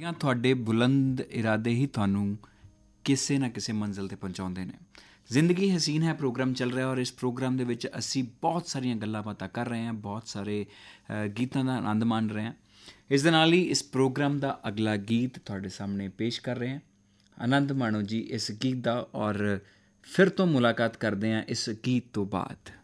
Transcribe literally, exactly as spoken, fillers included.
ਆ ਤੁਹਾਡੇ ਬੁਲੰਦ ਇਰਾਦੇ ਹੀ ਤੁਹਾਨੂੰ ਕਿਸੇ ਨਾ ਕਿਸੇ ਮੰਜ਼ਿਲ 'ਤੇ ਪਹੁੰਚਾਉਂਦੇ ਨੇ। ਜ਼ਿੰਦਗੀ ਹਸੀਨ ਹੈ ਪ੍ਰੋਗਰਾਮ ਚੱਲ ਰਿਹਾ, ਔਰ ਇਸ ਪ੍ਰੋਗਰਾਮ ਦੇ ਵਿੱਚ ਅਸੀਂ ਬਹੁਤ ਸਾਰੀਆਂ ਗੱਲਾਂ ਬਾਤਾਂ ਕਰ ਰਹੇ ਹਾਂ, ਬਹੁਤ ਸਾਰੇ ਗੀਤਾਂ ਦਾ ਆਨੰਦ ਮਾਣ ਰਹੇ ਹਾਂ। ਇਸ ਦੇ ਨਾਲ ਹੀ ਇਸ ਪ੍ਰੋਗਰਾਮ ਦਾ ਅਗਲਾ ਗੀਤ ਤੁਹਾਡੇ ਸਾਹਮਣੇ ਪੇਸ਼ ਕਰ ਰਹੇ ਹਾਂ। ਆਨੰਦ ਮਾਣੋ ਜੀ ਇਸ ਗੀਤ ਦਾ, ਔਰ ਫਿਰ ਤੋਂ ਮੁਲਾਕਾਤ ਕਰਦੇ ਹਾਂ ਇਸ ਗੀਤ ਤੋਂ ਬਾਅਦ।